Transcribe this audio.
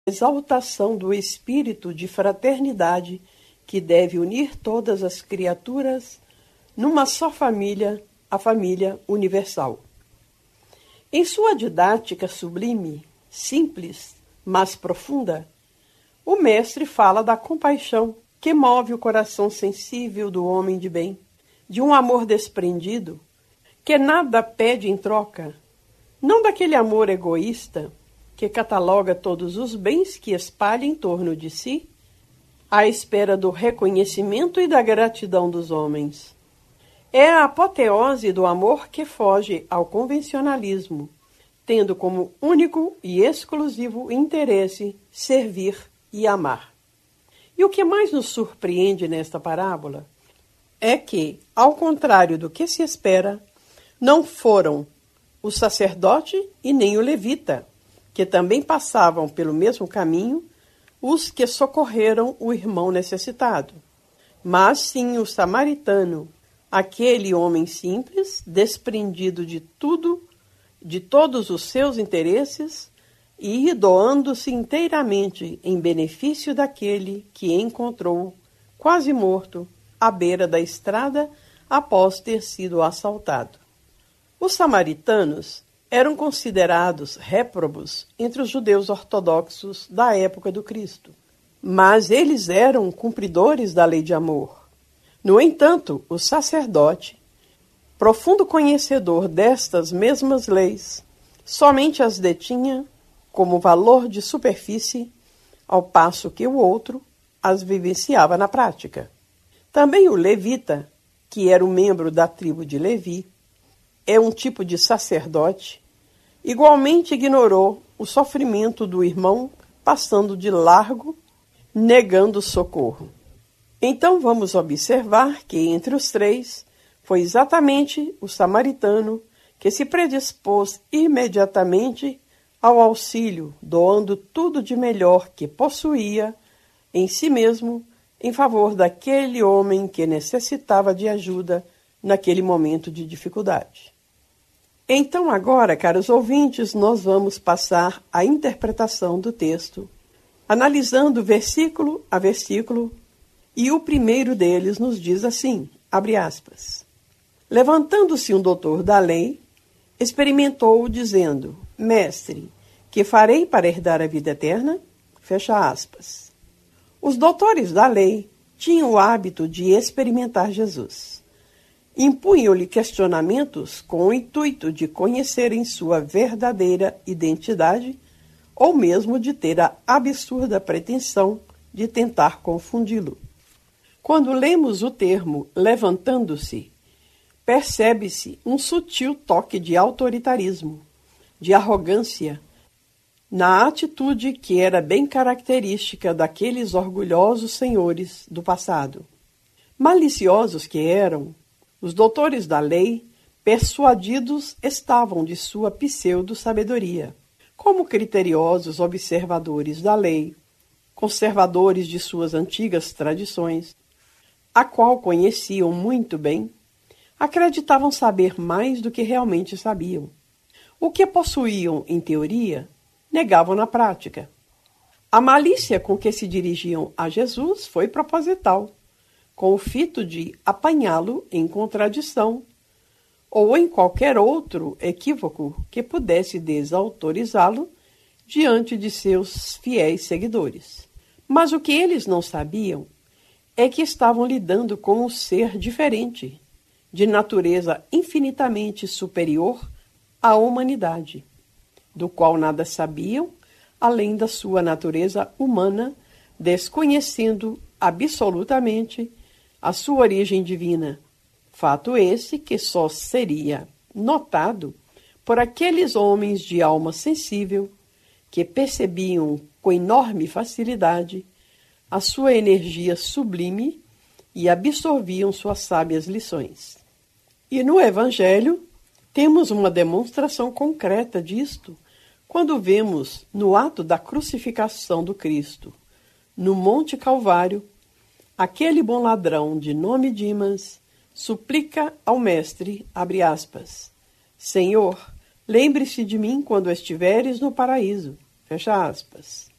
exaltação do espírito de fraternidade que deve unir todas as criaturas numa só família, a família universal. Em sua didática sublime, simples, mas profunda, o mestre fala da compaixão que move o coração sensível do homem de bem, de um amor desprendido, que nada pede em troca, não daquele amor egoísta que cataloga todos os bens que espalha em torno de si, à espera do reconhecimento e da gratidão dos homens. É a apoteose do amor que foge ao convencionalismo, tendo como único e exclusivo interesse servir e amar. E o que mais nos surpreende nesta parábola é que, ao contrário do que se espera, não foram o sacerdote e nem o levita, que também passavam pelo mesmo caminho, os que socorreram o irmão necessitado, mas sim o samaritano, aquele homem simples, desprendido de tudo, de todos os seus interesses, e doando-se inteiramente em benefício daquele que encontrou, quase morto, à beira da estrada após ter sido assaltado. Os samaritanos eram considerados réprobos entre os judeus ortodoxos da época do Cristo, mas eles eram cumpridores da lei de amor. No entanto, o sacerdote, profundo conhecedor destas mesmas leis, somente as detinha como valor de superfície, ao passo que o outro as vivenciava na prática. Também o levita, que era um membro da tribo de Levi, é um tipo de sacerdote, igualmente ignorou o sofrimento do irmão, passando de largo, negando socorro. Então vamos observar que entre os três foi exatamente o samaritano que se predispôs imediatamente ao auxílio, doando tudo de melhor que possuía em si mesmo em favor daquele homem que necessitava de ajuda naquele momento de dificuldade. Então agora, caros ouvintes, nós vamos passar à interpretação do texto, analisando versículo a versículo, e o primeiro deles nos diz assim, abre aspas, levantando-se um doutor da lei, experimentou-o dizendo, mestre, que farei para herdar a vida eterna? Fecha aspas. Os doutores da lei tinham o hábito de experimentar Jesus. Impunham-lhe questionamentos com o intuito de conhecerem sua verdadeira identidade ou mesmo de ter a absurda pretensão de tentar confundi-lo. Quando lemos o termo levantando-se, percebe-se um sutil toque de autoritarismo, de arrogância, na atitude que era bem característica daqueles orgulhosos senhores do passado. Maliciosos que eram, os doutores da lei, persuadidos estavam de sua pseudo-sabedoria, como criteriosos observadores da lei, conservadores de suas antigas tradições, a qual conheciam muito bem, acreditavam saber mais do que realmente sabiam. O que possuíam em teoria, negavam na prática. A malícia com que se dirigiam a Jesus foi proposital, com o fito de apanhá-lo em contradição ou em qualquer outro equívoco que pudesse desautorizá-lo diante de seus fiéis seguidores. Mas o que eles não sabiam é que estavam lidando com um ser diferente, de natureza infinitamente superior à humanidade, do qual nada sabiam, além da sua natureza humana, desconhecendo absolutamente a sua origem divina. Fato esse que só seria notado por aqueles homens de alma sensível que percebiam com enorme facilidade a sua energia sublime e absorviam suas sábias lições. E no Evangelho temos uma demonstração concreta disto quando vemos no ato da crucificação do Cristo, no Monte Calvário, aquele bom ladrão de nome Dimas suplica ao Mestre, abre aspas, Senhor, lembre-se de mim quando estiveres no paraíso, fecha aspas.